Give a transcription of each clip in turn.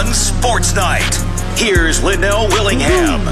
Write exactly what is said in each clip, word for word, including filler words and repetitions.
Sports Night. Here's Linnell Willingham.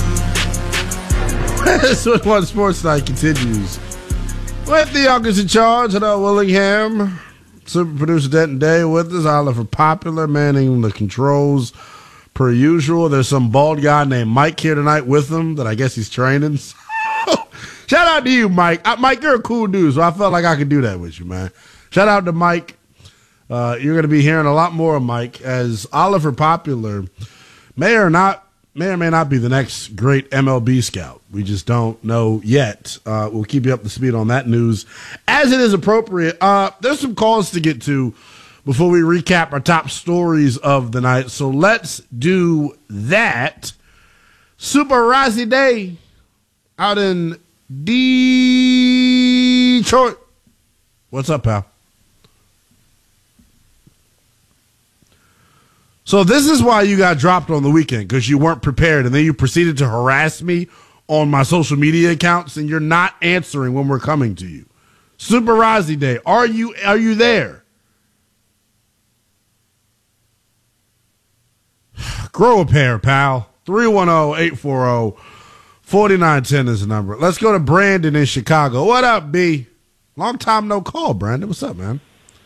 Switch One Sports Night continues with the youngest in charge, Linnell Willingham. Super producer Denton Day with us. Oliver Popular manning the controls per usual. There's some bald guy named Mike here tonight with him that I guess he's training. Shout out to you, Mike. I, Mike, you're a cool dude, so I felt like I could do that with you, man. Shout out to Mike. Uh, you're going to be hearing a lot more of Mike as Oliver Popular may or not, may or may not be the next great M L B scout. We just don't know yet. Uh, we'll keep you up to speed on that news as it is appropriate. Uh, there's some calls to get to before we recap our top stories of the night. So let's do that. Super Razzie Day out in Detroit. What's up, pal? So this is why you got dropped on the weekend, because you weren't prepared, and then you proceeded to harass me on my social media accounts, and you're not answering when we're coming to you. Super Razzie Day, are you are you there? Grow a pair, pal. three one zero, eight four zero, four nine one zero is the number. Let's go to Brandon in Chicago. What up, B? Long time no call, Brandon. What's up, man?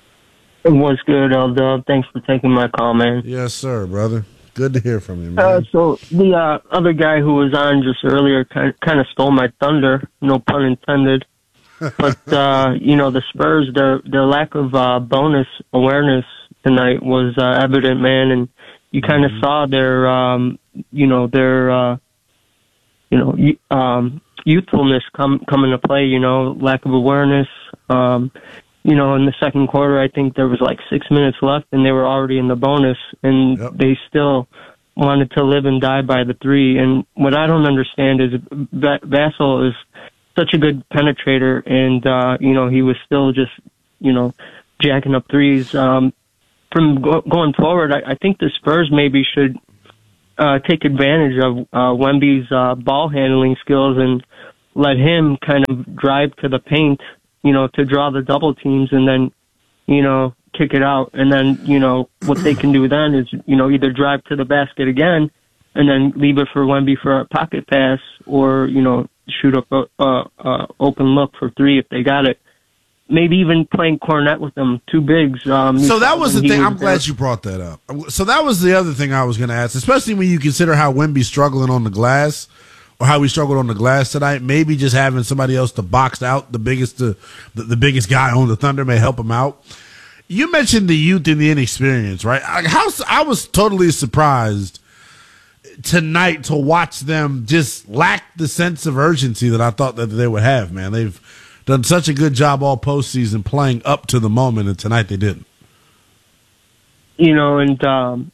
What's good, L-Dub? Thanks for taking my call, man. Yes, sir, brother. Good to hear from you, man. Uh, so the uh, other guy who was on just earlier kind kind of stole my thunder, no pun intended. But, uh, you know, the Spurs, their their lack of uh, bonus awareness tonight was uh, evident, man. And you kind of mm-hmm. saw their, um, you know, their, uh, you know, um, youthfulness come, come into play, you know, lack of awareness. Um You know, in the second quarter, I think there was like six minutes left, and they were already in the bonus, and yep. they still wanted to live and die by the three. And what I don't understand is Vassell is such a good penetrator, and, uh, you know, he was still just, you know, jacking up threes. Um, from go- going forward, I-, I think the Spurs maybe should uh, take advantage of uh, Wemby's uh, ball handling skills and let him kind of drive to the paint, you know, to draw the double teams and then, you know, kick it out. And then, you know, what they can do then is, you know, either drive to the basket again and then leave it for Wemby for a pocket pass or, you know, shoot up a, a, a open look for three if they got it. Maybe even playing Cornet with them, two bigs. Um, so that was the thing. Was I'm there. glad you brought that up. So that was the other thing I was going to ask, especially when you consider how Wemby's struggling on the glass. Or how we struggled on the glass tonight. Maybe just having somebody else to box out the biggest, the, the, the biggest guy on the Thunder may help him out. You mentioned the youth and the inexperience, right? I, how, I was totally surprised tonight to watch them just lack the sense of urgency that I thought that they would have. Man, they've done such a good job all postseason playing up to the moment, and tonight they didn't. You know, and. Um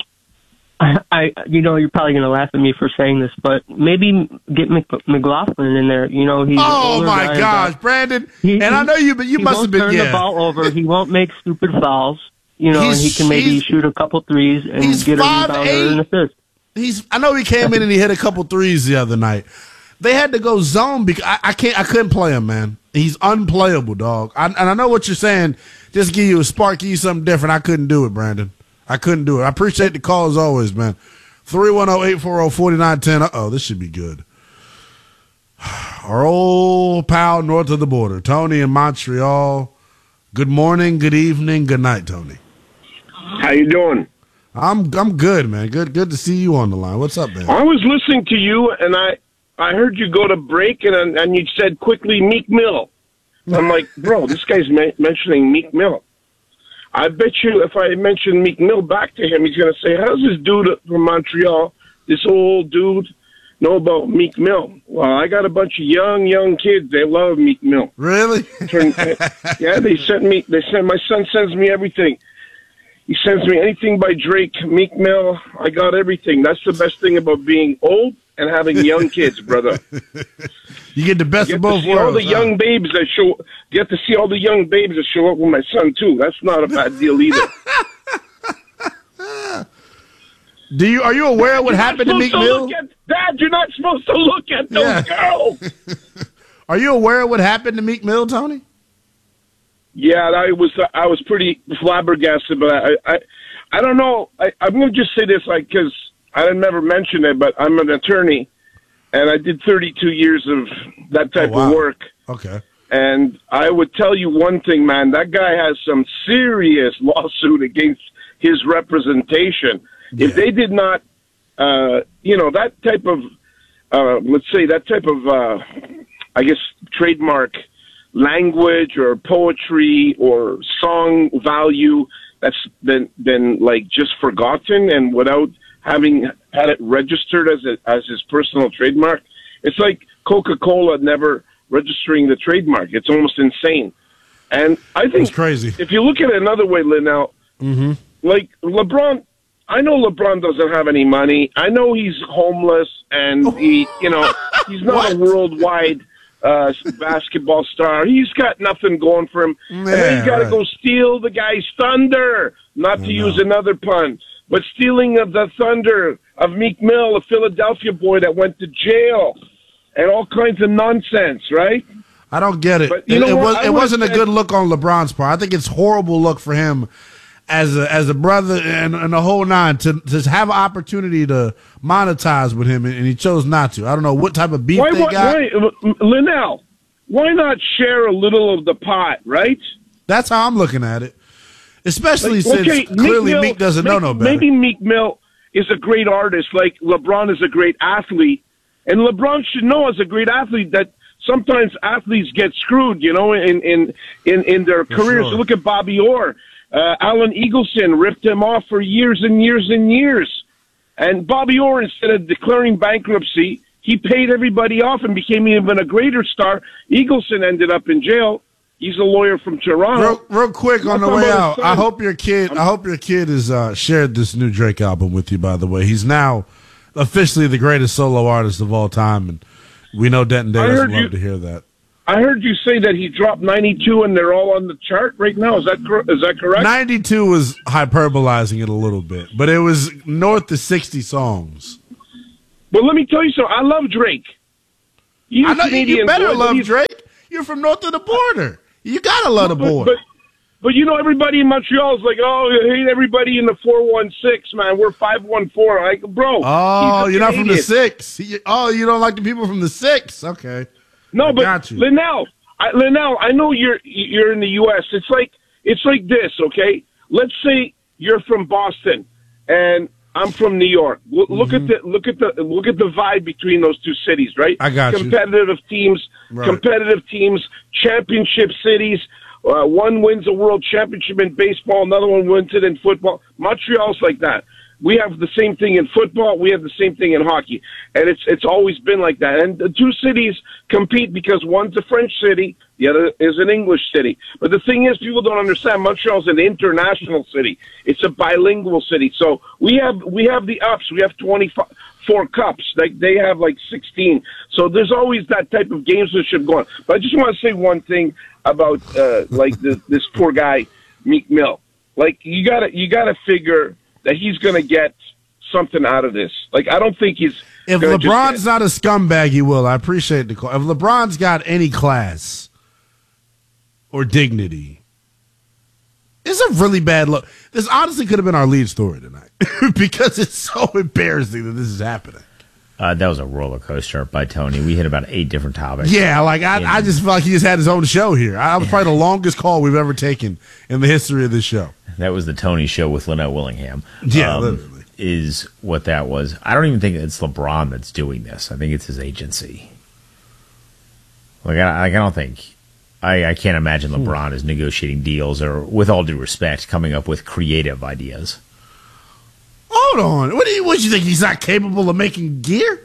I, you know, you're probably going to laugh at me for saying this, but maybe get Mc, McLaughlin in there. You know, he's oh my guy, gosh, Brandon! He, and I know you, but you he must won't have been turn yeah. the ball over. He won't make stupid fouls. You know, he's, and he can maybe shoot a couple threes and get a rebound or an assist. He's. I know he came in and he hit a couple threes the other night. They had to go zone because I, I can't. I couldn't play him, man. He's unplayable, dog. I, and I know what you're saying. Just give you a spark, give you something different. I couldn't do it, Brandon. I couldn't do it. I appreciate the call as always, man. three one zero, eight four zero, four nine one zero. Uh-oh, this should be good. Our old pal north of the border, Tony in Montreal. Good morning, good evening, good night, Tony. How you doing? I'm I'm good, man. Good good to see you on the line. What's up, man? I was listening to you, and I, I heard you go to break, and and you said quickly Meek Mill. I'm like, bro, this guy's ma- mentioning Meek Mill. I bet you if I mention Meek Mill back to him, he's going to say, how's this dude from Montreal, this old dude, know about Meek Mill? Well, I got a bunch of young, young kids. They love Meek Mill. Really? Yeah, they sent me, they sent, my son sends me everything. He sends me anything by Drake, Meek Mill. I got everything. That's the best thing about being old and having young kids, brother. You get the best you of get both to see worlds. all the huh? young babes that show. Get to see all the young babes that show up with my son too. That's not a bad deal either. Do you are you aware of what you're happened to Meek to Mill? Look at, Dad, you're not supposed to look at those yeah. girls. Are you aware of what happened to Meek Mill, Tony? Yeah, I was. I was pretty flabbergasted, but I, I, I don't know. I, I'm going to just say this, like, because I never mentioned it, but I'm an attorney, and I did thirty-two years of that type Oh, wow. of work. Okay. And I would tell you one thing, man. That guy has some serious lawsuit against his representation. Yeah. If they did not, uh, you know, that type of, uh, let's say, that type of, uh, I guess, trademark language or poetry or song value that's been, been like, just forgotten and without having had it registered as a, as his personal trademark, it's like Coca-Cola never registering the trademark. It's almost insane. And I think It's crazy. if you look at it another way, Linnell, Mm-hmm. like LeBron, I know LeBron doesn't have any money. I know he's homeless and he, you know, he's not a worldwide uh, basketball star. He's got nothing going for him. and then Yeah, he's got to right. go steal the guy's thunder, not to use another pun, but stealing of the thunder of Meek Mill, a Philadelphia boy that went to jail, and all kinds of nonsense, right? I don't get it. But you it know it, what? was, I it would've wasn't a said- good look on LeBron's part. I think it's horrible look for him as a as a brother and, and the whole nine to to have an opportunity to monetize with him, and, and he chose not to. I don't know what type of beef Why, they why, got. why, Linnell, why not share a little of the pot, right? That's how I'm looking at it. Especially Like, since okay, clearly Mill- Meek doesn't know maybe, no better. Maybe Meek Mill is a great artist, like LeBron is a great athlete, and LeBron should know as a great athlete that sometimes athletes get screwed, you know, in in in, in their careers. sure. So look at Bobby Orr, uh, Alan Eagleson ripped him off for years and years and years, and Bobby Orr, instead of declaring bankruptcy, he paid everybody off and became even a greater star. Eagleson ended up in jail. He's a lawyer from Toronto. Real, real quick on the Talking way about out, his I son. hope your kid. I hope your kid has uh, shared this new Drake album with you. By the way, he's now officially the greatest solo artist of all time, and we know Denton I Davis heard would love you- to hear that. I heard you say that he dropped ninety-two and they're all on the chart right now. Is that cor- is that correct? ninety-two was hyperbolizing it a little bit, but it was north of sixty songs. But let me tell you something. I love Drake. He's I know a you, Canadian you better boy, but love he's- Drake. You're from north of the border. You gotta love the But, boy. but, but you know, everybody in Montreal is like, oh, I hate everybody in the four one six, man. We're five one four. Like, bro. oh, he's a you're not from the Canadian. six. You- Oh, you don't like the people from the six. Okay. No, I but got you. Linnell, I, Linnell, I know you're you're in the U S. It's like it's like this, okay? Let's say you're from Boston and I'm from New York. L- Look at the look at the look at the vibe between those two cities, right? I got you. competitive teams, Right. competitive teams, championship cities. Uh, one wins a world championship in baseball, another one wins it in football. Montreal's like that. We have the same thing in football. We have the same thing in hockey, and it's it's always been like that. And the two cities compete because one's a French city, the other is an English city. But the thing is, people don't understand. Montreal's an international city. It's a bilingual city. So we have we have the ups. We have twenty-four cups. Like they have like sixteen. So there's always that type of gamesmanship going. But I just want to say one thing about uh, like the, this poor guy Meek Mill. Like you gotta you gotta figure that he's going to get something out of this. Like, I don't think he's. If gonna just LeBron's get- not a scumbag, he will. I appreciate the call. If LeBron's got any class or dignity, it's a really bad look. This honestly could have been our lead story tonight because it's so embarrassing that this is happening. Uh, that was a roller coaster by Tony. We hit about eight different topics. Yeah, like I, I just felt like he just had his own show here. I was probably the longest call we've ever taken in the history of this show. That was the Tony show with Linnell Willingham. Yeah, literally. Is what that was. I don't even think it's LeBron that's doing this. I think it's his agency. Like I, like, I don't think. I, I can't imagine LeBron is negotiating deals or, with all due respect, coming up with creative ideas. Hold on. What do you, what you think? He's not capable of making gear?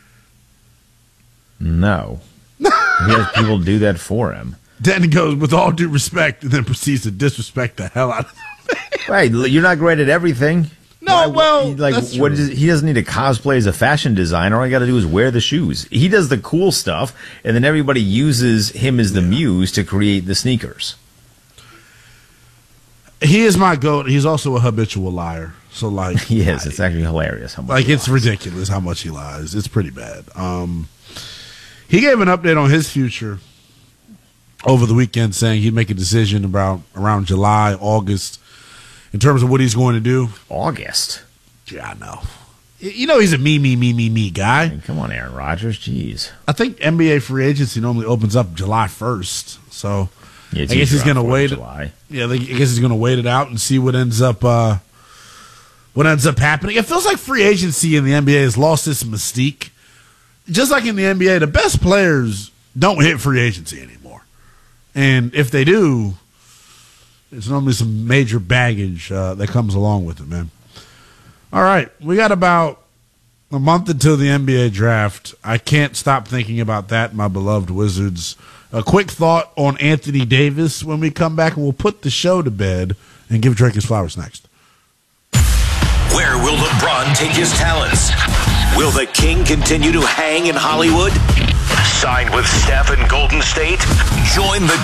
No. He has people do that for him. Denton goes, with all due respect, and then proceeds to disrespect the hell out of him. Right, you're not great at everything. No, well, like that's what true. is, he doesn't need to cosplay as a fashion designer. All he got to do is wear the shoes. He does the cool stuff, and then everybody uses him as the muse to create the sneakers. He is my goat. He's also a habitual liar. So, like, He is. It's actually hilarious. How much like he it's lies. ridiculous how much he lies. It's pretty bad. Um, he gave an update on his future over the weekend, saying he'd make a decision about around July, August. in terms of what he's going to do. August. Yeah, I know. You know he's a me, me, me, me, me guy. I mean, come on, Aaron Rodgers. Jeez. I think N B A free agency normally opens up July first. So Yeah, I guess he's going to wait. July. Yeah, I guess he's going to wait it out and see what ends up uh, what ends up happening. It feels like free agency in the N B A has lost its mystique. Just like in the N B A, the best players don't hit free agency anymore. And if they do, there's normally some major baggage uh, that comes along with it, man. All right, we got about a month until the N B A draft. I can't stop thinking about that, my beloved Wizards. A quick thought on Anthony Davis when we come back, and we'll put the show to bed and give Drake his flowers next. Where will LeBron take his talents? Will the King continue to hang in Hollywood? Sign with Steph in Golden State? Join the